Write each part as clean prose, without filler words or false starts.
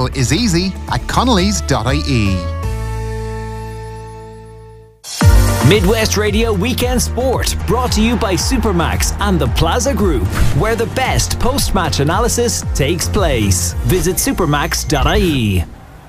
is easy at connellys.ie. Midwest Radio Weekend Sport, brought to you by Supermax and the Plaza Group, where the best post-match analysis takes place. Visit supermax.ie.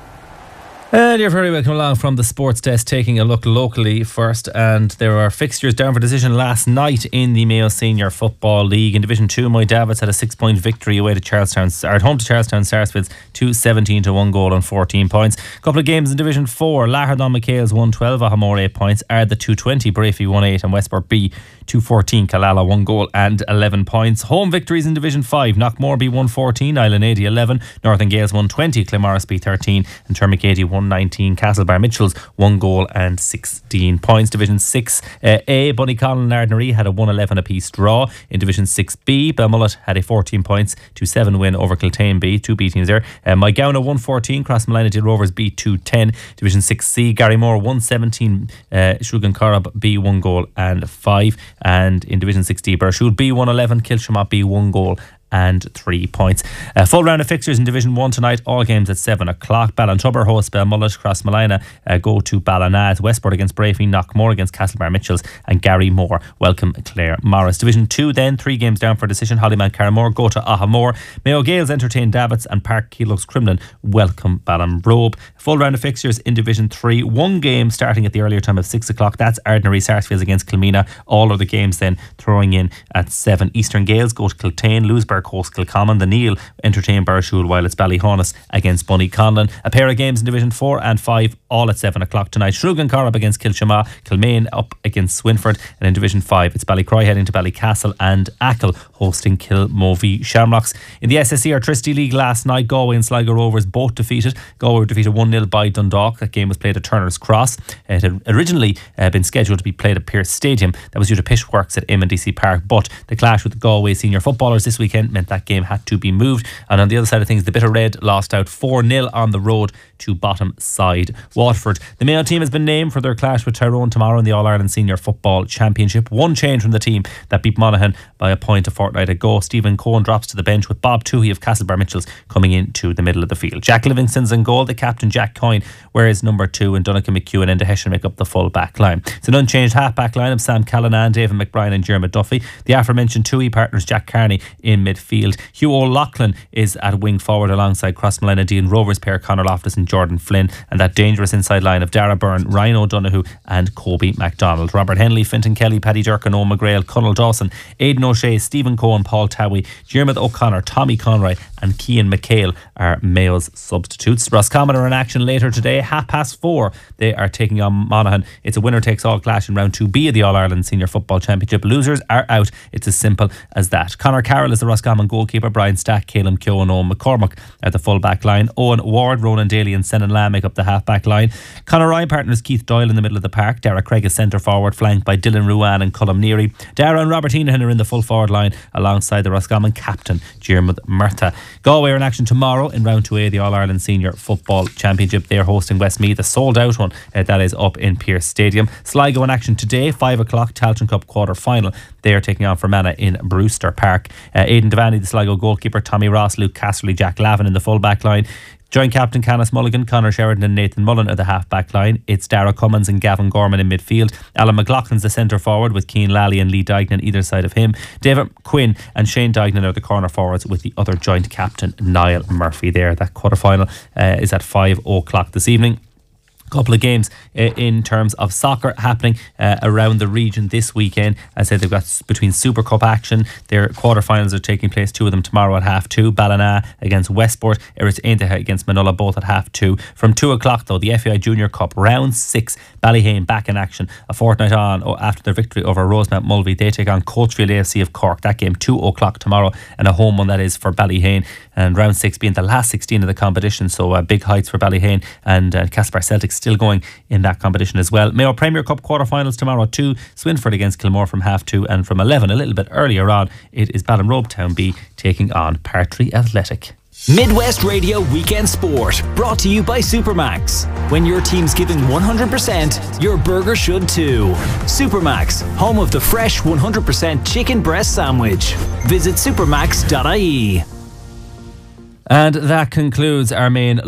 And you're very welcome along from the sports desk, taking a look locally first. And there are fixtures down for decision last night in the Mayo Senior Football League. In Division 2, Moy Davids had a 6-point victory away to Charlestown, or at home to Charlestown Sarsfields, 2-17 to 1 goal on 14 points. A couple of games in Division 4, Lahardon McHale's 1-12, Ahamore 8 points, Ardha 2-20, Brafey 1-8, and Westport B 2-14, Killala 1 goal and 11 points. Home victories in Division 5, Knockmore B 1-14, Island 80 11, Northern Gales 1-20, Claremorris B 13, and Termagady 1-19, Castlebar Mitchells 1 goal and 16 points. Division 6 A, Bunnyconnell and Ardnaree had a 1-11 apiece draw. In Division 6B, Belmullet had a 14 points to 7 win over Kiltane B, 2 B teams there. Mygowna 1-14, Crossmolina did Rovers B 2-10. Division 6C, Garrymore 1-17, Shruggan Corrib B 1 goal and 5. And in Division 6D, Burshul B 1-11, Kilshamot B 1 goal and 3 points. Full round of fixtures in Division 1 tonight, all games at 7 o'clock. Ballantubber hosts Belmullet, Crossmolina go to Ballinath, Westport against Brafey, Knockmore against Castlebar Mitchells, and Garrymore welcome Claremorris. Division 2 then, 3 games down for decision. Hollymount Carramore go to Ahamore, Mayo Gales entertain Davits, and Park Keelox Crumlin welcome Ballinrobe. Full round of fixtures in Division 3, 1 game starting at the earlier time of 6 o'clock. That's Ardnaree Sarsfields against Kilmena. All of the games then throwing in at 7. Eastern Gales go to Kiltane, Lewisburg host Kilcommon, the Neil entertain Burshul, while it's Ballyhonus against Bunnyconlon. A pair of games in Division 4 and 5 all at 7 o'clock tonight. Shruggan Corrib against Kilshamot, Kilmaine up against Swinford, and in Division 5 it's Ballycroy heading to Ballycastle and Achill hosting Kilmovie Shamrocks. In the SSE Artricity League last night, Galway and Sligo Rovers both defeated. Galway were defeated 1-0 by Dundalk. That game was played at Turner's Cross. It had originally been scheduled to be played at Pearse Stadium. That was due to pitch works at MNDC Park, but the clash with the Galway senior footballers this weekend meant that game had to be moved. And on the other side of things, the Bitter Red lost out 4-0 on the road to bottom side Waterford. The Mayo team has been named for their clash with Tyrone tomorrow in the All-Ireland Senior Football Championship. One change from the team that beat Monaghan by a point a fortnight ago. Stephen Cohen drops to the bench with Bob Toohey of Castlebar Mitchells coming into the middle of the field. Jack Livingston's in goal. The captain Jack Coyne wears number 2, and Donnacha McEwen and Deheshan make up the full back line. It's an unchanged half back line of Sam Callanan, David McBrien and Jeremy Duffy. The aforementioned Toohey partners Jack Carney in midfield. Hugh O'Loughlin is at wing forward alongside Crossmolina Dean Rovers pair Conor Loftus and Jordan Flynn, and that dangerous inside line of Dara Byrne, Ryan O'Donoghue and Kobe MacDonald. Robert Henley, Fintan Kelly, Paddy Durkin, Owen McGrail, Conal Dawson, Aidan O'Shea, Stephen Cohen, Paul Towie, Diarmuid O'Connor, Tommy Conroy and Cian McHale are Mayo's substitutes. Roscommon are in action later today, 4:30. They are taking on Monaghan. It's a winner-takes-all clash in round 2B of the All-Ireland Senior Football Championship. Losers are out. It's as simple as that. Conor Carroll is the Roscommon goalkeeper. Brian Stack, Caleb Keogh and Owen McCormack at the full back line. Owen Ward, Ronan Daly and Senan Lamb make up the half back line. Conor Ryan partners Keith Doyle in the middle of the park. Dara Craig is centre forward, flanked by Dylan Ruan and Cullum Neary. Dara and Robert Heenan are in the full forward line alongside the Roscommon captain Diarmuid Murtagh. Galway are in action tomorrow in round 2A, the All-Ireland Senior Football Championship. They're hosting Westmeath, a sold out one that is up in Pearse Stadium. Sligo in action today, 5 o'clock, Tailteann Cup quarter final. They are taking on Fermanagh in Brewster Park. Aidan Devaney, the Sligo goalkeeper, Tommy Ross, Luke Casterly, Jack Lavin in the full back line. Joint captain Canis Mulligan, Conor Sheridan and Nathan Mullen are the half back line. It's Dara Cummins and Gavin Gorman in midfield. Alan McLaughlin's the centre forward with Cian Lally and Lee Dignan either side of him. David Quinn and Shane Dignan are the corner forwards with the other joint captain Niall Murphy there. That quarter final is at 5 o'clock this evening. Couple of games in terms of soccer happening around the region this weekend. As I said, they've got between Super Cup action. Their quarterfinals are taking place, 2 of them tomorrow at 2:30. Ballina against Westport, Erith Aintaha against Manola, both at 2:30. From 2 o'clock though, the FAI Junior Cup round 6, Ballyhane back in action a fortnight on after their victory over Rosemount Mulvey. They take on Coachfield AFC of Cork. That game 2 o'clock tomorrow, and a home one that is for Ballyhane, and round 6 being the last 16 of the competition, so big heights for Ballyhane, and Castlebar Celtic still going in that competition as well. Mayo Premier Cup quarterfinals tomorrow at 2, Swinford against Kilmore from 2:30, and from 11 a little bit earlier on it is Ballinrobe Town B taking on Partry Athletic. Midwest Radio Weekend Sport, brought to you by Supermax. When your team's giving 100%, your burger should too. Supermax, home of the fresh 100% chicken breast sandwich. Visit supermax.ie. And that concludes our main